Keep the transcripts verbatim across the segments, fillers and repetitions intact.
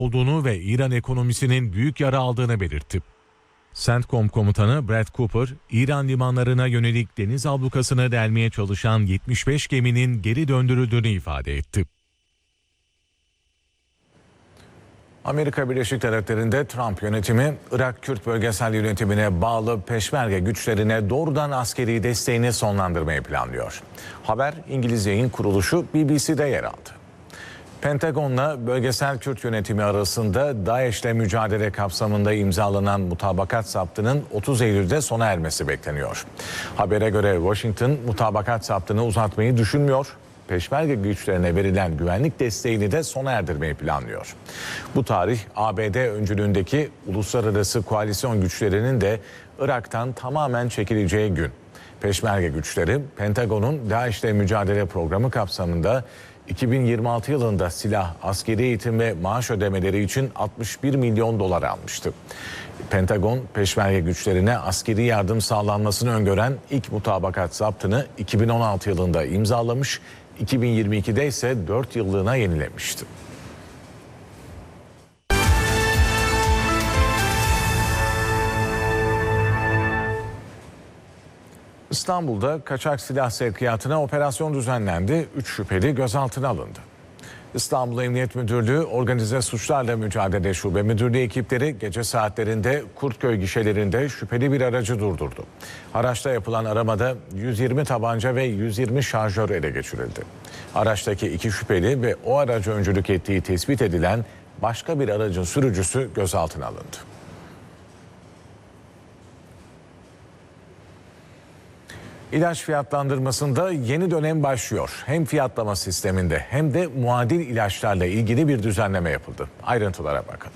olduğunu ve İran ekonomisinin büyük yara aldığını belirtti. CENTCOM komutanı Brad Cooper, İran limanlarına yönelik deniz ablukasını delmeye çalışan yetmiş beş geminin geri döndürüldüğünü ifade etti. Amerika Birleşik Devletleri'nde Trump yönetimi, Irak Kürt bölgesel yönetimine bağlı Peşmerge güçlerine doğrudan askeri desteğini sonlandırmayı planlıyor. Haber İngiliz yayın kuruluşu B B C'de yer aldı. Pentagon'la bölgesel Kürt yönetimi arasında DAEŞ'le mücadele kapsamında imzalanan mutabakat zaptının otuz Eylül'de sona ermesi bekleniyor. Habere göre Washington mutabakat zaptını uzatmayı düşünmüyor. Peşmerge güçlerine verilen güvenlik desteğini de sona erdirmeyi planlıyor. Bu tarih A B D öncülüğündeki uluslararası koalisyon güçlerinin de Irak'tan tamamen çekileceği gün. Peşmerge güçleri Pentagon'un DAEŞ'le mücadele programı kapsamında iki bin yirmi altı yılında silah, askeri eğitim ve maaş ödemeleri için altmış bir milyon dolar almıştı. Pentagon, Peşmerge güçlerine askeri yardım sağlanmasını öngören ilk mutabakat zaptını iki bin on altı yılında imzalamış, iki bin yirmi ikide ise dört yıllığına yenilemişti. İstanbul'da kaçak silah sevkiyatına operasyon düzenlendi. Üç şüpheli gözaltına alındı. İstanbul Emniyet Müdürlüğü Organize Suçlarla Mücadele Şube Müdürlüğü ekipleri gece saatlerinde Kurtköy gişelerinde şüpheli bir aracı durdurdu. Araçta yapılan aramada yüz yirmi tabanca ve yüz yirmi şarjör ele geçirildi. Araçtaki iki şüpheli ve o araca öncülük ettiği tespit edilen başka bir aracın sürücüsü gözaltına alındı. İlaç fiyatlandırmasında yeni dönem başlıyor. Hem fiyatlama sisteminde hem de muadil ilaçlarla ilgili bir düzenleme yapıldı. Ayrıntılara bakalım.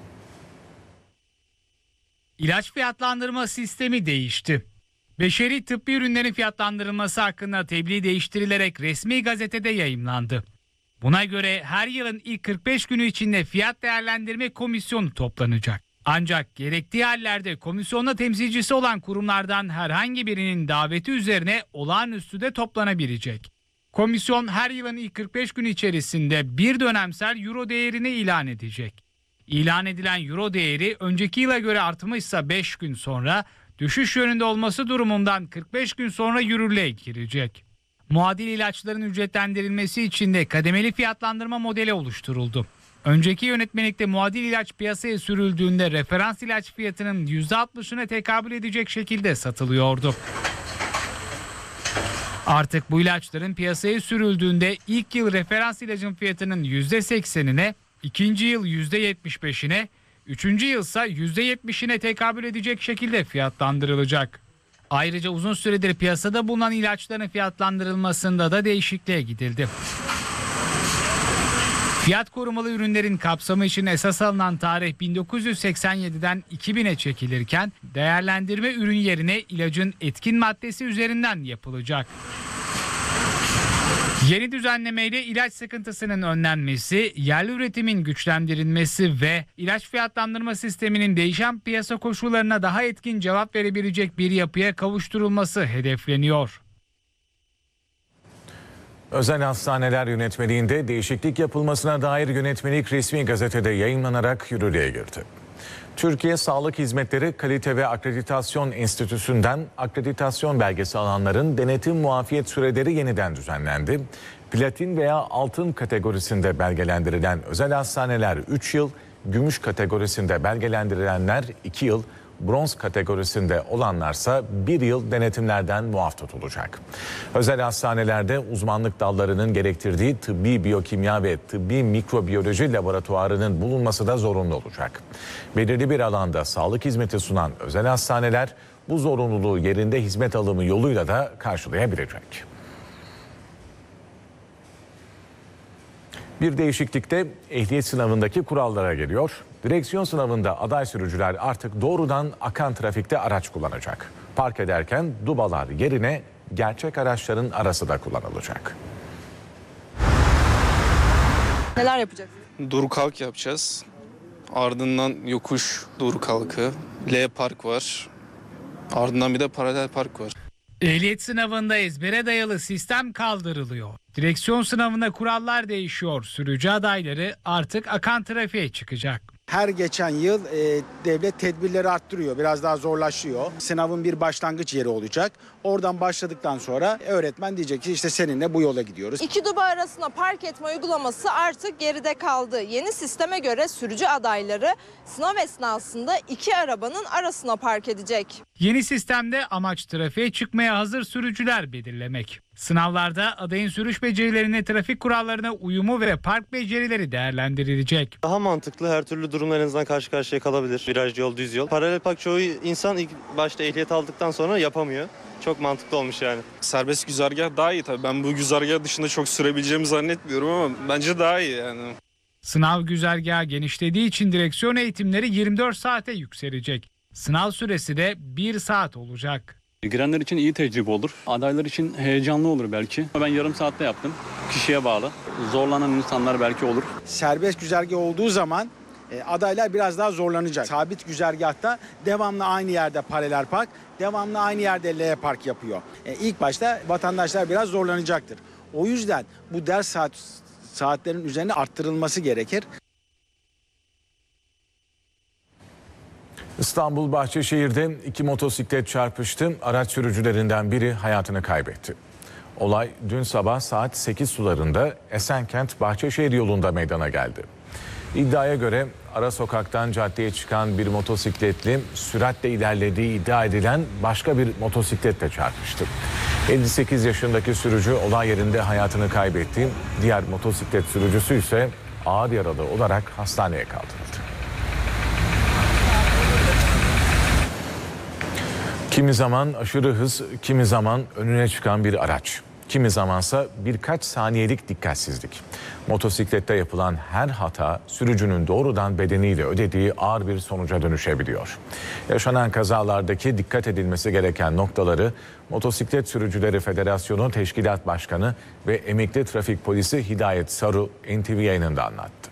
İlaç fiyatlandırma sistemi değişti. Beşeri tıbbi ürünlerin fiyatlandırılması hakkında tebliğ değiştirilerek resmi gazetede yayımlandı. Buna göre her yılın ilk kırk beş günü içinde fiyat değerlendirme komisyonu toplanacak. Ancak gerektiği hallerde komisyonda temsilcisi olan kurumlardan herhangi birinin daveti üzerine olağanüstüde toplanabilecek. Komisyon her yılın ilk kırk beş günü içerisinde bir dönemsel euro değerini ilan edecek. İlan edilen euro değeri önceki yıla göre artmışsa beş gün sonra, düşüş yönünde olması durumundan kırk beş gün sonra yürürlüğe girecek. Muadil ilaçların ücretlendirilmesi için de kademeli fiyatlandırma modeli oluşturuldu. Önceki yönetmelikte muadil ilaç piyasaya sürüldüğünde referans ilaç fiyatının yüzde altmışına tekabül edecek şekilde satılıyordu. Artık bu ilaçların piyasaya sürüldüğünde ilk yıl referans ilacın fiyatının yüzde seksenine, ikinci yıl yüzde yetmiş beşine, üçüncü yılsa yüzde yetmişine tekabül edecek şekilde fiyatlandırılacak. Ayrıca uzun süredir piyasada bulunan ilaçların fiyatlandırılmasında da değişikliğe gidildi. Fiyat korumalı ürünlerin kapsamı için esas alınan tarih bin dokuz yüz seksen yediden iki bine çekilirken değerlendirme ürün yerine ilacın etkin maddesi üzerinden yapılacak. Yeni düzenlemeyle ilaç sıkıntısının önlenmesi, yerli üretimin güçlendirilmesi ve ilaç fiyatlandırma sisteminin değişen piyasa koşullarına daha etkin cevap verebilecek bir yapıya kavuşturulması hedefleniyor. Özel hastaneler yönetmeliğinde değişiklik yapılmasına dair yönetmelik resmi gazetede yayınlanarak yürürlüğe girdi. Türkiye Sağlık Hizmetleri Kalite ve Akreditasyon Enstitüsü'nden akreditasyon belgesi alanların denetim muafiyet süreleri yeniden düzenlendi. Platin veya altın kategorisinde belgelendirilen özel hastaneler üç yıl, gümüş kategorisinde belgelendirilenler iki yıl, bronz kategorisinde olanlarsa bir yıl denetimlerden muaf tutulacak. Özel hastanelerde uzmanlık dallarının gerektirdiği tıbbi biyokimya ve tıbbi mikrobiyoloji laboratuvarının bulunması da zorunlu olacak. Belirli bir alanda sağlık hizmeti sunan özel hastaneler bu zorunluluğu yerinde hizmet alımı yoluyla da karşılayabilecek. Bir değişiklik de ehliyet sınavındaki kurallara geliyor. Direksiyon sınavında aday sürücüler artık doğrudan akan trafikte araç kullanacak. Park ederken dubalar yerine gerçek araçların arası da kullanılacak. Neler yapacaksınız? Dur kalk yapacağız. Ardından yokuş dur kalkı. L park var. Ardından bir de paralel park var. Ehliyet sınavında ezbere dayalı sistem kaldırılıyor. Direksiyon sınavında kurallar değişiyor. Sürücü adayları artık akan trafiğe çıkacak. Her geçen yıl e, devlet tedbirleri arttırıyor, biraz daha zorlaşıyor. Sınavın bir başlangıç yeri olacak. Oradan başladıktan sonra öğretmen diyecek ki işte seninle bu yola gidiyoruz. İki duba arasına park etme uygulaması artık geride kaldı. Yeni sisteme göre sürücü adayları sınav esnasında iki arabanın arasına park edecek. Yeni sistemde amaç trafiğe çıkmaya hazır sürücüler belirlemek. Sınavlarda adayın sürüş becerilerini, trafik kurallarına uyumu ve park becerileri değerlendirilecek. Daha mantıklı, her türlü durumla en azından karşı karşıya kalabilir. Viraj yol, düz yol. Paralel park çoğu insan ilk başta ehliyet aldıktan sonra yapamıyor. Çok mantıklı olmuş yani. Serbest güzergah daha iyi tabii. Ben bu güzergah dışında çok sürebileceğimi zannetmiyorum ama bence daha iyi yani. Sınav güzergahı genişlediği için direksiyon eğitimleri yirmi dört saate yükselecek. Sınav süresi de bir saat olacak. Girenler için iyi tecrübe olur. Adaylar için heyecanlı olur belki. Ben yarım saatte yaptım. Kişiye bağlı. Zorlanan insanlar belki olur. Serbest güzergah olduğu zaman e, adaylar biraz daha zorlanacak. Sabit güzergahta devamlı aynı yerde paralel park, devamlı aynı yerde L park yapıyor. E, ilk başta vatandaşlar biraz zorlanacaktır. O yüzden bu ders saat saatlerin üzerine arttırılması gerekir. İstanbul Bahçeşehir'de iki motosiklet çarpıştı. Araç sürücülerinden biri hayatını kaybetti. Olay dün sabah saat sekiz sularında Esenkent Bahçeşehir yolunda meydana geldi. İddiaya göre ara sokaktan caddeye çıkan bir motosikletli süratle ilerlediği iddia edilen başka bir motosikletle çarpıştı. elli sekiz yaşındaki sürücü olay yerinde hayatını kaybetti. Diğer motosiklet sürücüsü ise ağır yaralı olarak hastaneye kaldırıldı. Kimi zaman aşırı hız, kimi zaman önüne çıkan bir araç. Kimi zamansa birkaç saniyelik dikkatsizlik. Motosiklette yapılan her hata sürücünün doğrudan bedeniyle ödediği ağır bir sonuca dönüşebiliyor. Yaşanan kazalardaki dikkat edilmesi gereken noktaları Motosiklet Sürücüleri Federasyonu Teşkilat Başkanı ve emekli trafik polisi Hidayet Saru N T V yayınında anlattı.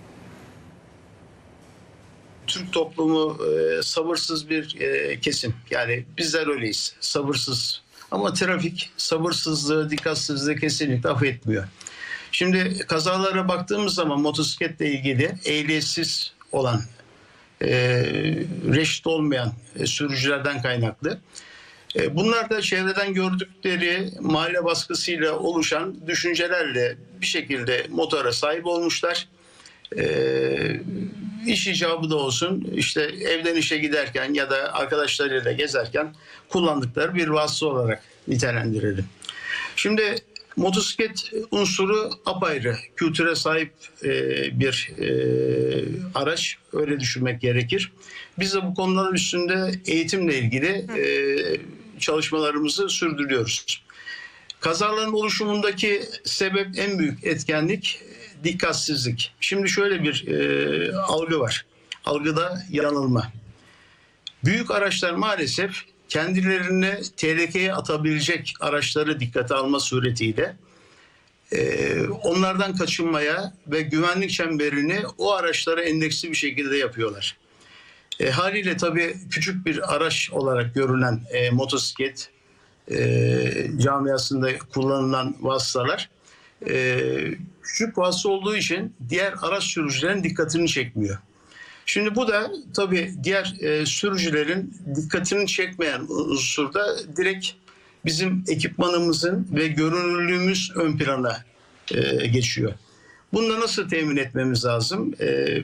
Türk toplumu e, sabırsız bir e, kesim. Yani bizler öyleyiz. Sabırsız. Ama trafik sabırsızlığı, dikkatsizliği kesinlikle affetmiyor. Şimdi kazalara baktığımız zaman motosikletle ilgili ehliyetsiz olan, e, reşit olmayan e, sürücülerden kaynaklı. E, bunlar da çevreden gördükleri mahalle baskısıyla oluşan düşüncelerle bir şekilde motora sahip olmuşlar. Ee, iş icabı da olsun, işte evden işe giderken ya da arkadaşlarıyla gezerken kullandıkları bir vasıta olarak nitelendirelim. Şimdi motosiklet unsuru apayrı, kültüre sahip e, bir e, araç, öyle düşünmek gerekir. Biz de bu konuların üstünde eğitimle ilgili e, çalışmalarımızı sürdürüyoruz. Kazaların oluşumundaki sebep, en büyük etkenlik dikkatsizlik. Şimdi şöyle bir e, algı var. Algıda yanılma. Büyük araçlar maalesef kendilerini tehlikeye atabilecek araçları dikkate alma suretiyle e, onlardan kaçınmaya ve güvenlik çemberini o araçlara endeksli bir şekilde yapıyorlar. E, haliyle tabii küçük bir araç olarak görünen e, motosiklet e, camiasında kullanılan vasıtalar e, küçük vasıta olduğu için diğer araç sürücülerin dikkatini çekmiyor. Şimdi bu da tabii diğer e, sürücülerin dikkatini çekmeyen unsurda direkt bizim ekipmanımızın ve görünürlüğümüz ön plana e, geçiyor. Bunu da nasıl temin etmemiz lazım? E,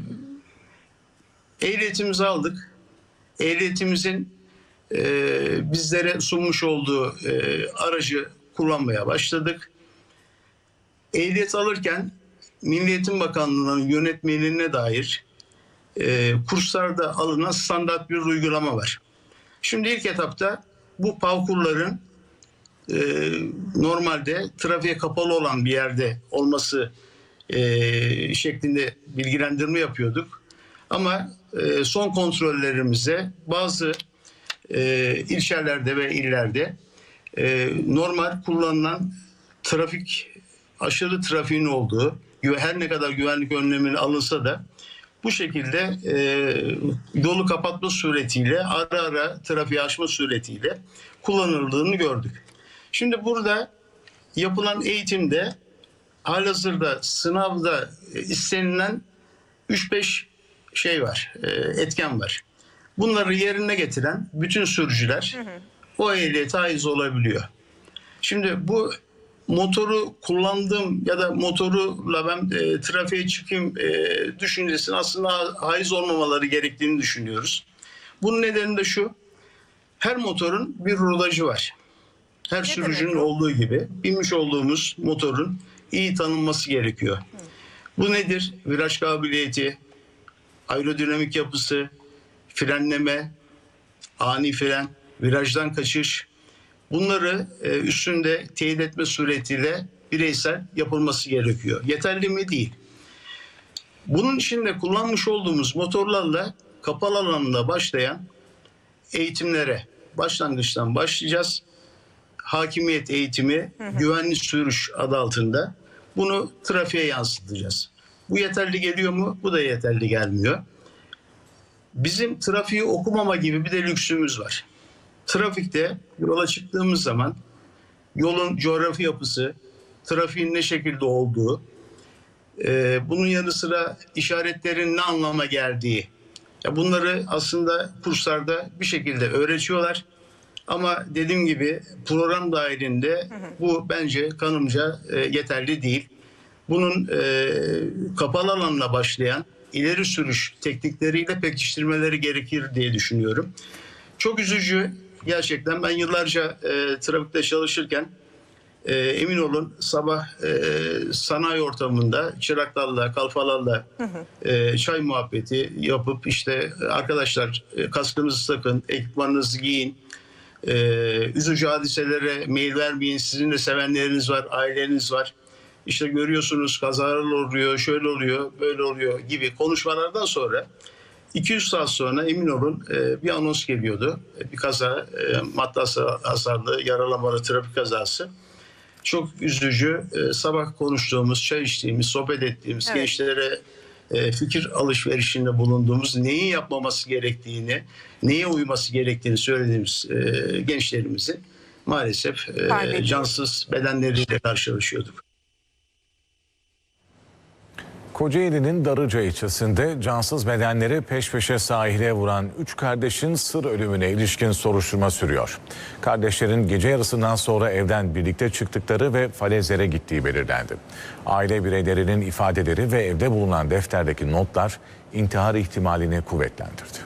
ehliyetimizi aldık. Ehliyetimizin e, bizlere sunmuş olduğu e, aracı kullanmaya başladık. Ehliyet alırken Milli Eğitim Bakanlığı'nın yönetmeliğine dair e, kurslarda alınan standart bir uygulama var. Şimdi ilk etapta bu parkurların e, normalde trafiğe kapalı olan bir yerde olması e, şeklinde bilgilendirme yapıyorduk. Ama e, son kontrollerimize bazı e, ilçelerde ve illerde e, normal kullanılan trafik, aşırı trafiğin olduğu, her ne kadar güvenlik önlemini alınsa da bu şekilde e, yolu kapatma suretiyle, ara ara trafiği aşma suretiyle kullanıldığını gördük. Şimdi burada yapılan eğitimde halihazırda sınavda istenilen üç beş şey var, etken var. Bunları yerine getiren bütün sürücüler hı hı. o ehliyete haiz olabiliyor. Şimdi bu motoru kullandığım ya da motoruyla ben e, trafiğe çıkayım e, düşüncesine aslında haiz olmamaları gerektiğini düşünüyoruz. Bunun nedeni de şu, her motorun bir rodajı var. Her ne sürücünün olduğu gibi binmiş olduğumuz motorun iyi tanınması gerekiyor. Hı. Bu nedir? Viraj kabiliyeti, aerodinamik yapısı, frenleme, ani fren, virajdan kaçış, bunları üstünde teyit etme suretiyle bireysel yapılması gerekiyor. Yeterli mi? Değil. Bunun için de kullanmış olduğumuz motorlarla kapalı alanda başlayan eğitimlere başlangıçtan başlayacağız. Hakimiyet eğitimi, hı hı. güvenli sürüş adı altında bunu trafiğe yansıtacağız. Bu yeterli geliyor mu? Bu da yeterli gelmiyor. Bizim trafiği okumama gibi bir de lüksümüz var. Trafikte yola çıktığımız zaman yolun coğrafi yapısı, trafiğin ne şekilde olduğu, e, bunun yanı sıra işaretlerin ne anlama geldiği, ya bunları aslında kurslarda bir şekilde öğretiyorlar. Ama dediğim gibi program dahilinde bu bence kanımca e, yeterli değil. Bunun e, kapalı alanla başlayan ileri sürüş teknikleriyle pekiştirmeleri gerekir diye düşünüyorum. Çok üzücü gerçekten. Ben yıllarca e, trafikte çalışırken e, emin olun sabah e, sanayi ortamında çıraklarla, kalfalarla e, çay muhabbeti yapıp işte arkadaşlar e, kaskınızı takın, ekipmanınızı giyin, e, üzücü hadiselere meyil vermeyin, sizin de sevenleriniz var, aileniz var. İşte görüyorsunuz kazalar oluyor, şöyle oluyor, böyle oluyor gibi konuşmalardan sonra iki yüz saat sonra emin olun bir anons geliyordu. Bir kaza, madde hasarlı, yaralamalı trafik kazası. Çok üzücü. Sabah konuştuğumuz, çay içtiğimiz, sohbet ettiğimiz, evet. gençlere fikir alışverişinde bulunduğumuz, neyi yapmaması gerektiğini, neye uyması gerektiğini söylediğimiz gençlerimizin maalesef Pardon. cansız bedenleriyle karşılaşıyorduk. Kocaeli'nin Darıca ilçesinde cansız bedenleri peş peşe sahile vuran üç kardeşin sır ölümüne ilişkin soruşturma sürüyor. Kardeşlerin gece yarısından sonra evden birlikte çıktıkları ve falezlere gittiği belirlendi. Aile bireylerinin ifadeleri ve evde bulunan defterdeki notlar intihar ihtimalini kuvvetlendirdi.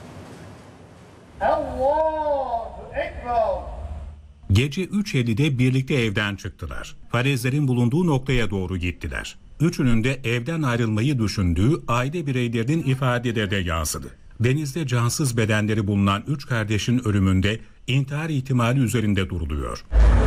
Gece üç ellide birlikte evden çıktılar. Falezlerin bulunduğu noktaya doğru gittiler. Üçünün de evden ayrılmayı düşündüğü aile bireylerinin ifadeleri de yansıdı. Denizde cansız bedenleri bulunan üç kardeşin ölümünde intihar ihtimali üzerinde duruluyor.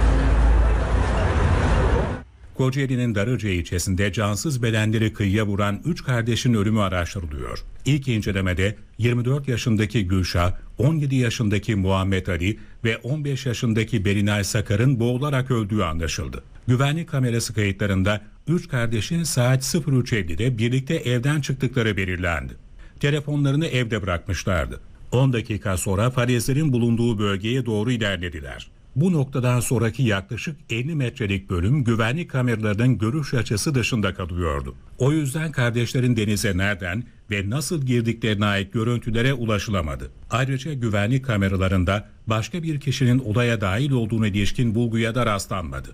Kocaeli'nin Darıca ilçesinde cansız bedenleri kıyıya vuran üç kardeşin ölümü araştırılıyor. İlk incelemede yirmi dört yaşındaki Gülşah, on yedi yaşındaki Muhammed Ali ve on beş yaşındaki Berinay Sakar'ın boğularak öldüğü anlaşıldı. Güvenlik kamerası kayıtlarında üç kardeşin saat sıfır üç ellide birlikte evden çıktıkları belirlendi. Telefonlarını evde bırakmışlardı. on dakika sonra falezlerin bulunduğu bölgeye doğru ilerlediler. Bu noktadan sonraki yaklaşık elli metrelik bölüm güvenlik kameralarının görüş açısı dışında kalıyordu. O yüzden kardeşlerin denize nereden ve nasıl girdiklerine ait görüntülere ulaşılamadı. Ayrıca güvenlik kameralarında başka bir kişinin olaya dahil olduğuna ilişkin bulguya da rastlanmadı.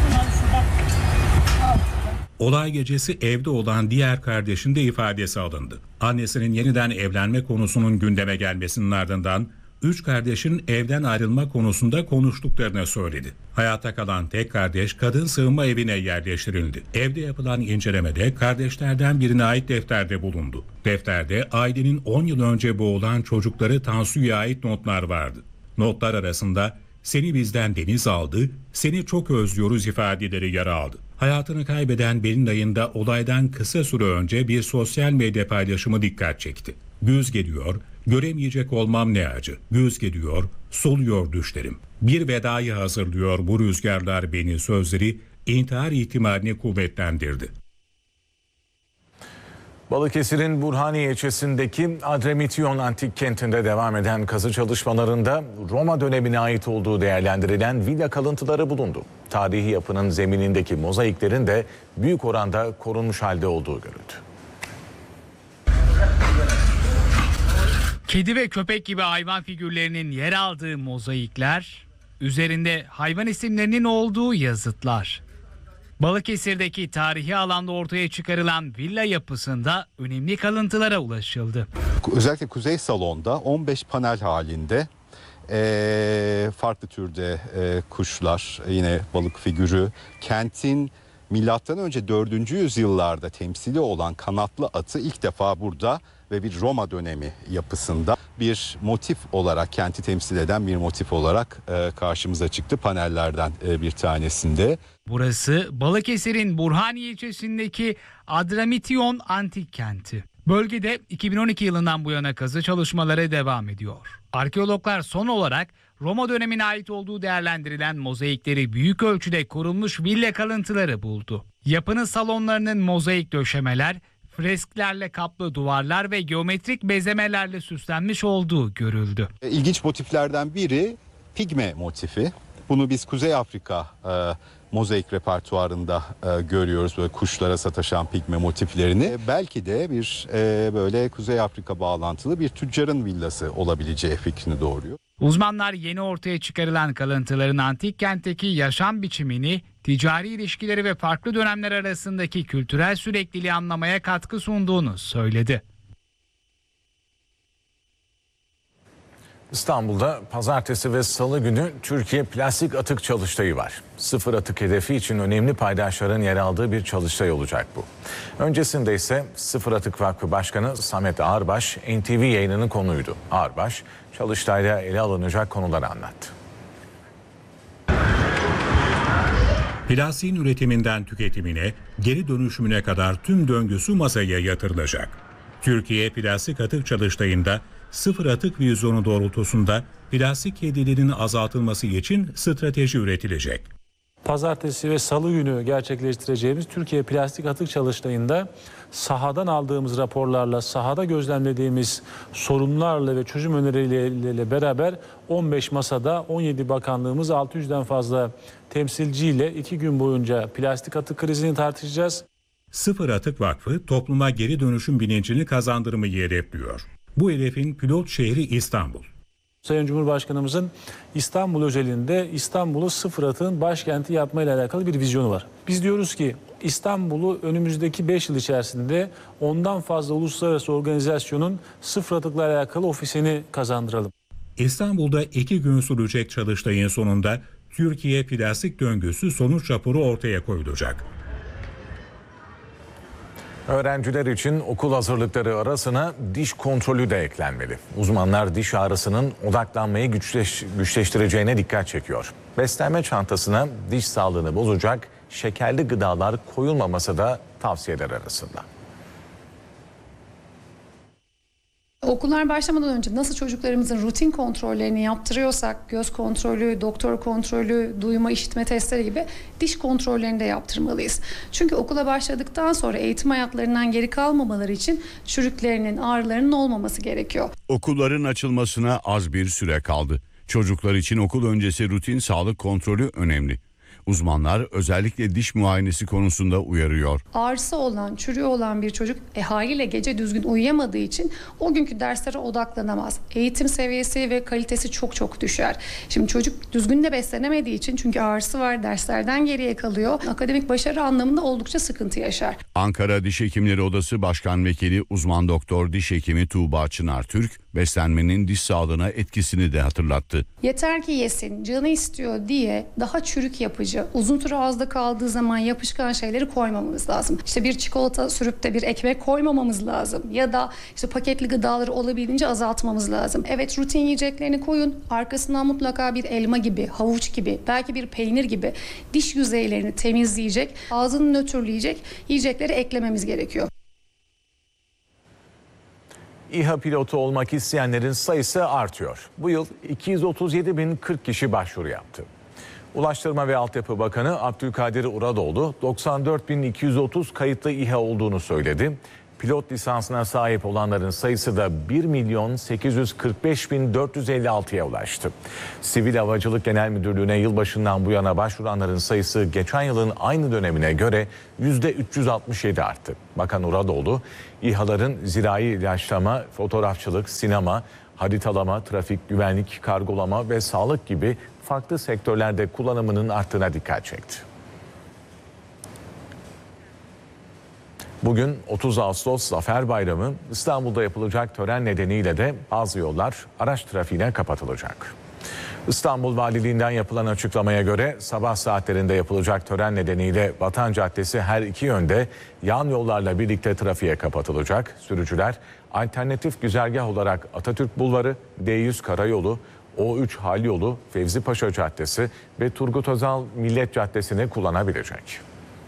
Olay gecesi evde olan diğer kardeşin de ifadesi alındı. Annesinin yeniden evlenme konusunun gündeme gelmesinin ardından üç kardeşin evden ayrılma konusunda konuştuklarını söyledi. Hayatta kalan tek kardeş kadın sığınma evine yerleştirildi. Evde yapılan incelemede kardeşlerden birine ait defterde bulundu. Defterde ailenin on yıl önce boğulan çocukları Tansu'ya ait notlar vardı. Notlar arasında "Seni bizden deniz aldı, seni çok özlüyoruz" ifadeleri yer aldı. Hayatını kaybeden Berinay'ın da olaydan kısa süre önce bir sosyal medya paylaşımı dikkat çekti. "Güz geliyor, göremeyecek olmam ne acı. Güz geliyor, soluyor düşlerim. Bir vedayı hazırlıyor bu rüzgarlar beni" sözleri intihar ihtimalini kuvvetlendirdi. Balıkesir'in Burhaniye ilçesindeki Adremityon Antik Kenti'nde devam eden kazı çalışmalarında Roma dönemine ait olduğu değerlendirilen villa kalıntıları bulundu. Tarihi yapının zeminindeki mozaiklerin de büyük oranda korunmuş halde olduğu görüldü. Kedi ve köpek gibi hayvan figürlerinin yer aldığı mozaikler, üzerinde hayvan isimlerinin olduğu yazıtlar. Balıkesir'deki tarihi alanda ortaya çıkarılan villa yapısında önemli kalıntılara ulaşıldı. Özellikle kuzey salonda on beş panel halinde e, farklı türde e, kuşlar, yine balık figürü, kentin milattan önce dördüncü yüzyıllarda temsili olan kanatlı atı ilk defa burada ve bir Roma dönemi yapısında bir motif olarak, kenti temsil eden bir motif olarak e, karşımıza çıktı panellerden e, bir tanesinde. Burası Balıkesir'in Burhaniye ilçesindeki Adremityon Antik Kenti. Bölgede iki bin on iki yılından bu yana kazı çalışmaları devam ediyor. Arkeologlar son olarak Roma dönemine ait olduğu değerlendirilen mozaikleri büyük ölçüde korunmuş villa kalıntıları buldu. Yapının salonlarının mozaik döşemeler, fresklerle kaplı duvarlar ve geometrik bezemelerle süslenmiş olduğu görüldü. İlginç motiflerden biri pigme motifi. Bunu biz Kuzey Afrika e, mozaik repertuarında e, görüyoruz, böyle kuşlara sataşan pigme motiflerini. E, belki de bir e, böyle Kuzey Afrika bağlantılı bir tüccarın villası olabileceği fikrini doğuruyor. Uzmanlar yeni ortaya çıkarılan kalıntıların antik kentteki yaşam biçimini, ticari ilişkileri ve farklı dönemler arasındaki kültürel sürekliliği anlamaya katkı sunduğunu söyledi. İstanbul'da pazartesi ve salı günü Türkiye Plastik Atık Çalıştayı var. Sıfır atık hedefi için önemli paydaşların yer aldığı bir çalıştay olacak bu. Öncesinde ise Sıfır Atık Vakfı Başkanı Samet Ağırbaş N T V yayınının konuğuydu. Ağırbaş, çalıştayda ele alınacak konuları anlattı. Plastiğin üretiminden tüketimine, geri dönüşümüne kadar tüm döngüsü masaya yatırılacak. Türkiye Plastik Atık Çalıştayı'nda sıfır atık vizyonu doğrultusunda plastik kirliliğinin azaltılması için strateji üretilecek. Pazartesi ve salı günü gerçekleştireceğimiz Türkiye Plastik Atık Çalıştayı'nda sahadan aldığımız raporlarla, sahada gözlemlediğimiz sorunlarla ve çözüm önerileriyle beraber on beş masada on yedi bakanlığımız altı yüzden fazla temsilciyle iki gün boyunca plastik atık krizini tartışacağız. Sıfır Atık Vakfı topluma geri dönüşüm bilincini kazandırmayı hedefliyor. Bu hedefin pilot şehri İstanbul. Sayın Cumhurbaşkanımızın İstanbul özelinde İstanbul'u sıfır atığın başkenti yapmayla alakalı bir vizyonu var. Biz diyoruz ki İstanbul'u önümüzdeki beş yıl içerisinde ondan fazla uluslararası organizasyonun sıfır atıkla alakalı ofisini kazandıralım. İstanbul'da iki gün sürecek çalıştayın sonunda Türkiye Plastik Döngüsü sonuç raporu ortaya koyulacak. Öğrenciler için okul hazırlıkları arasına diş kontrolü de eklenmeli. Uzmanlar diş ağrısının odaklanmayı güçleş, güçleştireceğine dikkat çekiyor. Beslenme çantasına diş sağlığını bozacak şekerli gıdalar koyulmaması da tavsiyeler arasında. Okullar başlamadan önce nasıl çocuklarımızın rutin kontrollerini yaptırıyorsak, göz kontrolü, doktor kontrolü, duyma, işitme testleri gibi diş kontrollerini de yaptırmalıyız. Çünkü okula başladıktan sonra eğitim hayatlarından geri kalmamaları için çürüklerinin, ağrılarının olmaması gerekiyor. Okulların açılmasına az bir süre kaldı. Çocuklar için okul öncesi rutin sağlık kontrolü önemli. Uzmanlar özellikle diş muayenesi konusunda uyarıyor. Ağrısı olan, çürüğü olan bir çocuk e, haliyle gece düzgün uyuyamadığı için o günkü derslere odaklanamaz. Eğitim seviyesi ve kalitesi çok çok düşer. Şimdi çocuk düzgün de beslenemediği için, çünkü ağrısı var, derslerden geriye kalıyor. Akademik başarı anlamında oldukça sıkıntı yaşar. Ankara Diş Hekimleri Odası Başkan Vekili uzman doktor diş hekimi Tuğba Çınar Türk, beslenmenin diş sağlığına etkisini de hatırlattı. Yeter ki yesin, canı istiyor diye daha çürük yapıcı, uzun süre ağızda kaldığı zaman yapışkan şeyleri koymamamız lazım. İşte bir çikolata sürüp de bir ekmek koymamamız lazım. Ya da işte paketli gıdaları olabildiğince azaltmamız lazım. Evet, rutin yiyeceklerini koyun. Arkasından mutlaka bir elma gibi, havuç gibi, belki bir peynir gibi diş yüzeylerini temizleyecek, ağzını nötrleyecek yiyecekleri eklememiz gerekiyor. İHA pilotu olmak isteyenlerin sayısı artıyor. Bu yıl iki yüz otuz yedi bin kırk kişi başvuru yaptı. Ulaştırma ve Altyapı Bakanı Abdülkadir Uradoğlu doksan dört bin iki yüz otuz kayıtlı İHA olduğunu söyledi. Pilot lisansına sahip olanların sayısı da bir milyon sekiz yüz kırk beş bin dört yüz elli altıya ulaştı. Sivil Havacılık Genel Müdürlüğü'ne yılbaşından bu yana başvuranların sayısı geçen yılın aynı dönemine göre yüzde üç yüz altmış yedi arttı. Bakan Uradoğlu, İHA'ların zirai ilaçlama, fotoğrafçılık, sinema, haritalama, trafik, güvenlik, kargolama ve sağlık gibi farklı sektörlerde kullanımının arttığına dikkat çekti. Bugün otuz Ağustos Zafer Bayramı, İstanbul'da yapılacak tören nedeniyle de bazı yollar araç trafiğine kapatılacak. İstanbul Valiliğinden yapılan açıklamaya göre sabah saatlerinde yapılacak tören nedeniyle Vatan Caddesi her iki yönde yan yollarla birlikte trafiğe kapatılacak. Sürücüler alternatif güzergah olarak Atatürk Bulvarı, D yüz Karayolu, O üç Hal Yolu, Fevzi Paşa Caddesi ve Turgut Özal Millet Caddesi'ni kullanabilecek.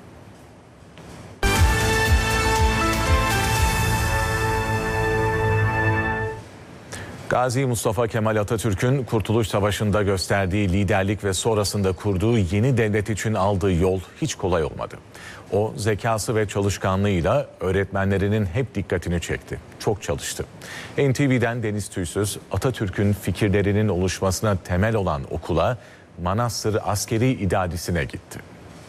Gazi Mustafa Kemal Atatürk'ün Kurtuluş Savaşı'nda gösterdiği liderlik ve sonrasında kurduğu yeni devlet için aldığı yol hiç kolay olmadı. O zekası ve çalışkanlığıyla öğretmenlerinin hep dikkatini çekti. Çok çalıştı. N T V'den Deniz Tüysüz, Atatürk'ün fikirlerinin oluşmasına temel olan okula, Manastır Askeri İdadisi'ne gitti.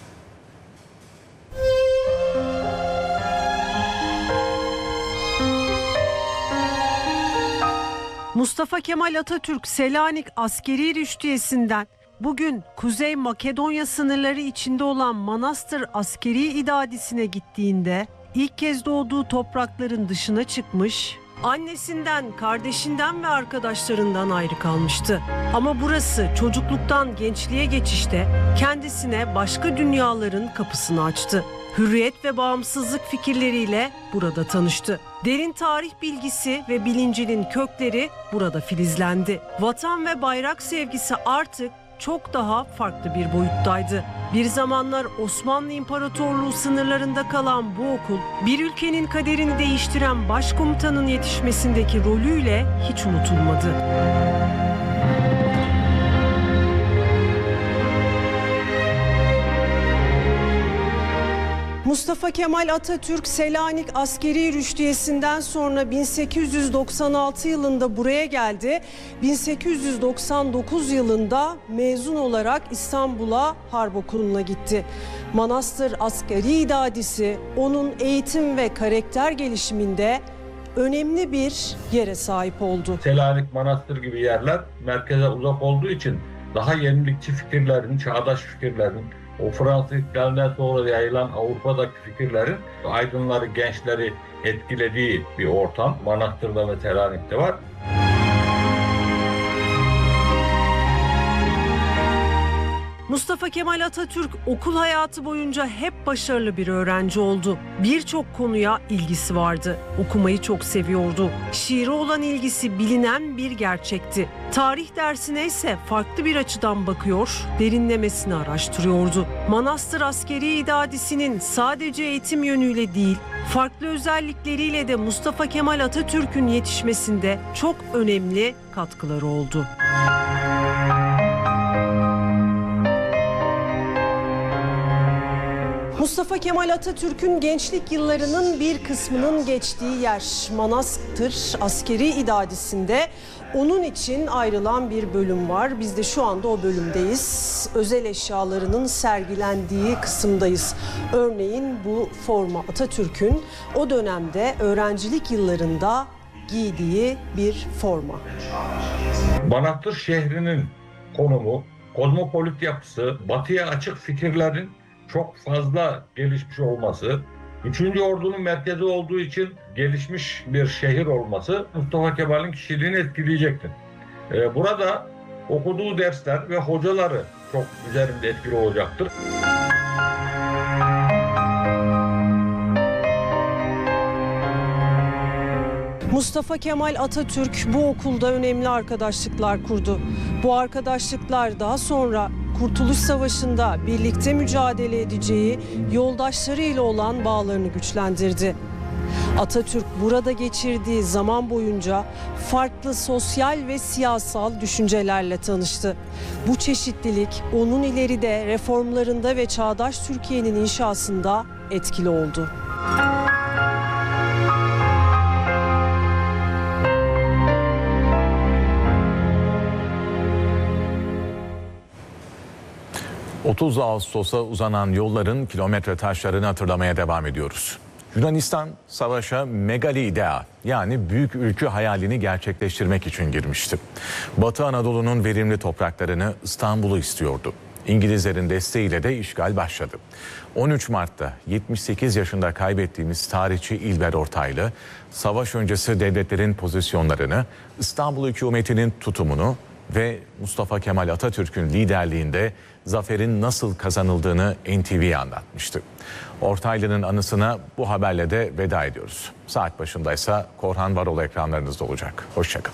Mustafa Kemal Atatürk Selanik Askeri Rüştiyesi'nden bugün Kuzey Makedonya sınırları içinde olan Manastır Askeri İdadisi'ne gittiğinde ilk kez doğduğu toprakların dışına çıkmış, annesinden, kardeşinden ve arkadaşlarından ayrı kalmıştı. Ama burası çocukluktan gençliğe geçişte kendisine başka dünyaların kapısını açtı. Hürriyet ve bağımsızlık fikirleriyle burada tanıştı. Derin tarih bilgisi ve bilincinin kökleri burada filizlendi. Vatan ve bayrak sevgisi artık çok daha farklı bir boyuttaydı. Bir zamanlar Osmanlı İmparatorluğu sınırlarında kalan bu okul, bir ülkenin kaderini değiştiren başkomutanın yetişmesindeki rolüyle hiç unutulmadı. Mustafa Kemal Atatürk Selanik Askeri Rüştiyesi'nden sonra bin sekiz yüz doksan altı yılında buraya geldi. bin sekiz yüz doksan dokuz yılında mezun olarak İstanbul'a Harp Okulu'na gitti. Manastır Askeri İdadisi onun eğitim ve karakter gelişiminde önemli bir yere sahip oldu. Selanik, Manastır gibi yerler merkeze uzak olduğu için daha yenilikçi fikirlerin, çağdaş fikirlerin, o Fransız ihtilalinden sonra yayılan Avrupa'daki fikirlerin aydınları, gençleri etkilediği bir ortam Manastır'da ve Selanik'te var. Mustafa Kemal Atatürk okul hayatı boyunca hep başarılı bir öğrenci oldu. Birçok konuya ilgisi vardı. Okumayı çok seviyordu. Şiire olan ilgisi bilinen bir gerçekti. Tarih dersine ise farklı bir açıdan bakıyor, derinlemesine araştırıyordu. Manastır Askeri İdadisi'nin sadece eğitim yönüyle değil, farklı özellikleriyle de Mustafa Kemal Atatürk'ün yetişmesinde çok önemli katkıları oldu. Mustafa Kemal Atatürk'ün gençlik yıllarının bir kısmının geçtiği yer Manastır Askeri İdadisi'nde onun için ayrılan bir bölüm var. Biz de şu anda o bölümdeyiz. Özel eşyalarının sergilendiği kısımdayız. Örneğin bu forma Atatürk'ün o dönemde öğrencilik yıllarında giydiği bir forma. Manastır şehrinin konumu, kozmopolit yapısı, batıya açık fikirlerin çok fazla gelişmiş olması, üçüncü ordunun merkezi olduğu için gelişmiş bir şehir olması Mustafa Kemal'in kişiliğini etkileyecektir. Ee, burada okuduğu dersler ve hocaları çok üzerinde etkili olacaktır. Mustafa Kemal Atatürk bu okulda önemli arkadaşlıklar kurdu. Bu arkadaşlıklar daha sonra Kurtuluş Savaşı'nda birlikte mücadele edeceği yoldaşlarıyla olan bağlarını güçlendirdi. Atatürk burada geçirdiği zaman boyunca farklı sosyal ve siyasal düşüncelerle tanıştı. Bu çeşitlilik onun ileride reformlarında ve çağdaş Türkiye'nin inşasında etkili oldu. otuz Ağustos'a uzanan yolların kilometre taşlarını hatırlamaya devam ediyoruz. Yunanistan savaşa megali idea yani büyük ülkü hayalini gerçekleştirmek için girmişti. Batı Anadolu'nun verimli topraklarını, İstanbul'u istiyordu. İngilizlerin desteğiyle de işgal başladı. on üç Mart'ta yetmiş sekiz yaşında kaybettiğimiz tarihçi İlber Ortaylı, savaş öncesi devletlerin pozisyonlarını, İstanbul hükümetinin tutumunu ve Mustafa Kemal Atatürk'ün liderliğinde zaferin nasıl kazanıldığını N T V'ye anlatmıştı. Ortaylı'nın anısına bu haberle de veda ediyoruz. Saat başındaysa Korhan Varol ekranlarınızda olacak. Hoşçakalın.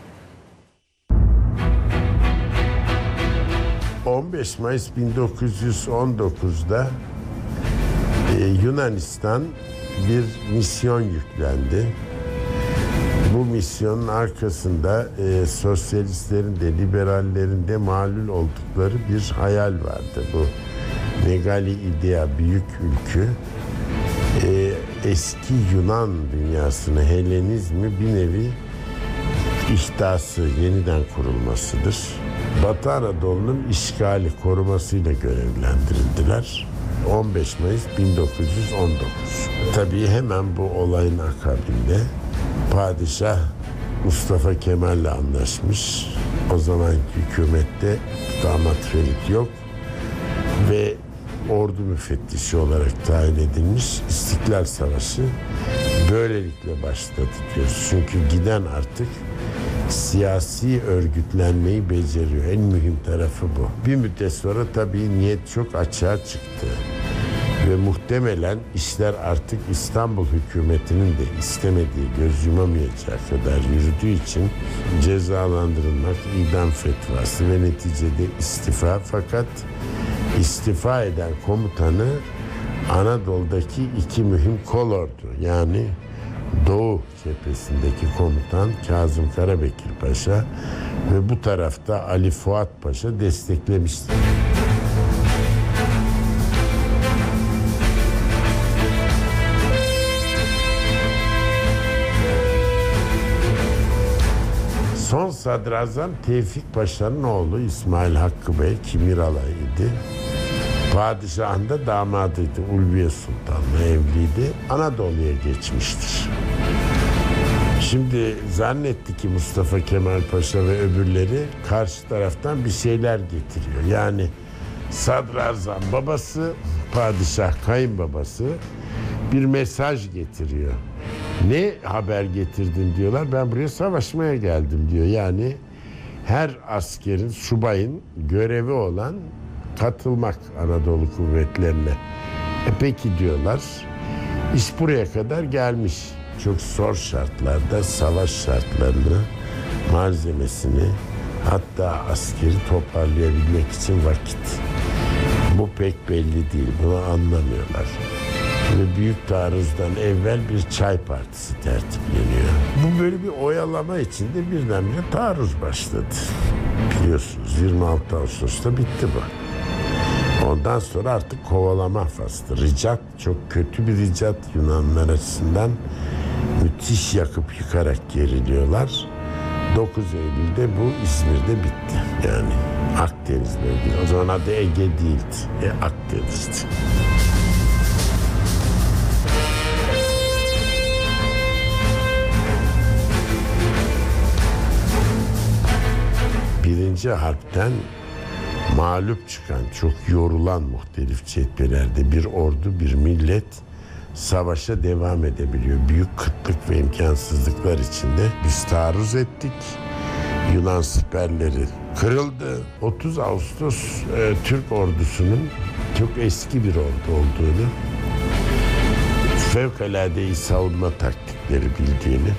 on beş Mayıs bin dokuz yüz on dokuz'da e, Yunanistan bir misyon yüklendi. Bu misyonun arkasında e, sosyalistlerin de liberallerin de malul oldukları bir hayal vardı. Bu megali idea, büyük ülkü, e, eski Yunan dünyasını, Helenizmi bir nevi ihtası, yeniden kurulmasıdır. Batı Anadolu'nun işgali, korumasıyla görevlendirildiler. on beş Mayıs bin dokuz yüz on dokuz. Tabii hemen bu olayın akabinde Padişah Mustafa Kemal'le anlaşmış. O zaman hükümette damat Ferit yok ve ordu müfettişi olarak tayin edilmiş. İstiklal Savaşı böylelikle başladı diyoruz. Çünkü giden artık siyasi örgütlenmeyi beceriyor. En mühim tarafı bu. Bir müddet sonra tabii niyet çok açığa çıktı. Ve muhtemelen işler artık İstanbul hükümetinin de istemediği, göz yumamayacağı kadar yürüdüğü için cezalandırılmak, idam fetvası ve neticede istifa. Fakat istifa eden komutanı Anadolu'daki iki mühim kolordu. Yani Doğu cephesindeki komutan Kazım Karabekir Paşa ve bu tarafta Ali Fuat Paşa desteklemişti. Son sadrazam Tevfik Paşa'nın oğlu İsmail Hakkı Bey Kimiralay'dı. Padişahın da damadıydı. Ulviye Sultan'la evliydi. Anadolu'ya geçmiştir. Şimdi zannetti ki Mustafa Kemal Paşa ve öbürleri karşı taraftan bir şeyler getiriyor. Yani sadrazam babası, padişah kayınbabası bir mesaj getiriyor. Ne haber getirdin diyorlar. Ben buraya savaşmaya geldim diyor. Yani her askerin, subayın görevi olan katılmak Anadolu kuvvetlerine. E peki diyorlar. İş buraya kadar gelmiş. Çok zor şartlarda savaş şartlarını, malzemesini, hatta askeri toparlayabilmek için vakit. Bu pek belli değil. Bunu anlamıyorlar. Ve büyük taarruzdan evvel bir çay partisi tertipleniyor. Bu böyle bir oyalama içinde birdenbire taarruz başladı. Biliyorsunuz yirmi altı Ağustos'ta bitti bu. Ondan sonra artık kovalama faslı. Ricat çok kötü bir ricat Yunanlar açısından. Müthiş yakıp yıkarak geriliyorlar. dokuz Eylül'de bu İzmir'de bitti. Yani Akdeniz bölgesi. O zaman adı Ege değildi. E, Akdeniz'di. Birinci harpten mağlup çıkan, çok yorulan muhtelif cephelerde bir ordu, bir millet savaşa devam edebiliyor. Büyük kıtlık ve imkansızlıklar içinde biz taarruz ettik. Yunan siperleri kırıldı. otuz Ağustos e, Türk ordusunun çok eski bir ordu olduğunu, fevkalade iyi savunma taktikleri bildiğini,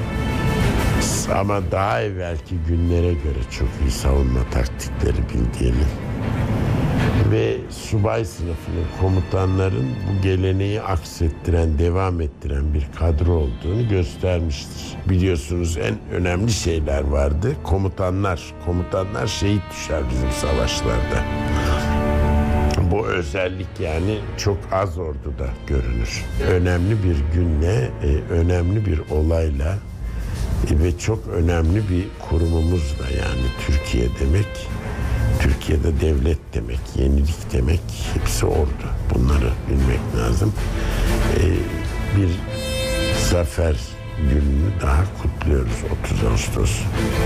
ama daha evvelki günlere göre çok iyi savunma taktikleri bildiğini ve subay sınıfının, komutanların bu geleneği aksettiren, devam ettiren bir kadro olduğunu göstermiştir. Biliyorsunuz en önemli şeyler vardı. Komutanlar, komutanlar şehit düşer bizim savaşlarda. Bu özellik yani çok az orduda görünür. Önemli bir günle, önemli bir olayla E, ve çok önemli bir kurumumuz da, yani Türkiye demek, Türkiye'de devlet demek, yenilik demek, hepsi orada. Bunları bilmek lazım. E, bir zafer gününü daha kutluyoruz, otuz Ağustos.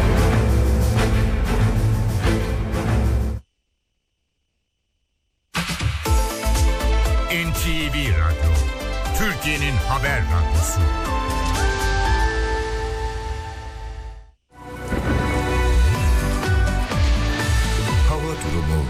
N T V Radyo, Türkiye'nin haber radyosu. Hava durumu.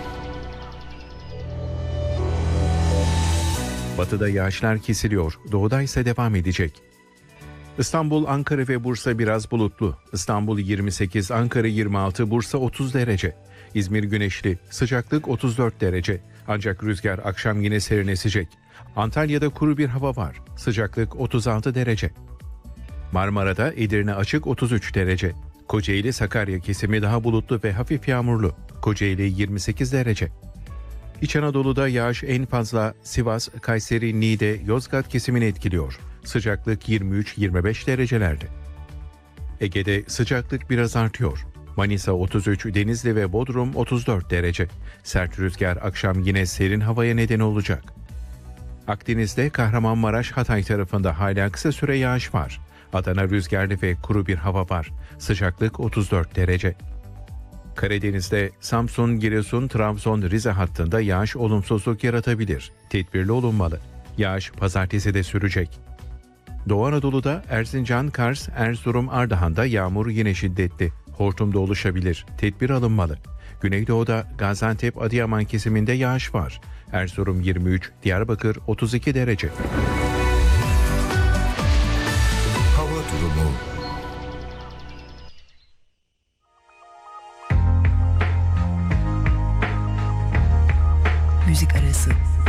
Batıda yağışlar kesiliyor, doğuda ise devam edecek. İstanbul, Ankara ve Bursa biraz bulutlu. İstanbul yirmi sekiz, Ankara yirmi altı, Bursa otuz derece. İzmir güneşli, sıcaklık otuz dört derece. Ancak rüzgar akşam yine serin esecek. Antalya'da kuru bir hava var. Sıcaklık otuz altı derece. Marmara'da Edirne açık otuz üç derece. Kocaeli Sakarya kesimi daha bulutlu ve hafif yağmurlu. Kocaeli yirmi sekiz derece. İç Anadolu'da yağış en fazla Sivas, Kayseri, Niğde, Yozgat kesimini etkiliyor. Sıcaklık yirmi üç yirmi beş derecelerde. Ege'de sıcaklık biraz artıyor. Manisa otuz üç, Denizli ve Bodrum otuz dört derece. Sert rüzgar akşam yine serin havaya neden olacak. Akdeniz'de Kahramanmaraş, Hatay tarafında hala kısa süre yağış var. Adana rüzgarlı ve kuru bir hava var. Sıcaklık otuz dört derece. Karadeniz'de Samsun, Giresun, Trabzon, Rize hattında yağış olumsuzluk yaratabilir. Tedbirli olunmalı. Yağış pazartesi de sürecek. Doğu Anadolu'da Erzincan, Kars, Erzurum, Ardahan'da yağmur yine şiddetli. Hortum da oluşabilir. Tedbir alınmalı. Güneydoğu'da Gaziantep, Adıyaman kesiminde yağış var. Erzurum yirmi üç, Diyarbakır otuz iki derece. Hava durumu. Müzik arası.